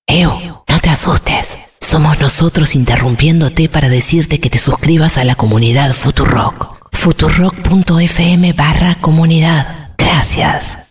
No te asustes. Somos nosotros interrumpiéndote para decirte que te suscribas a la comunidad Futurock. Futurock.fm/comunidad. Gracias.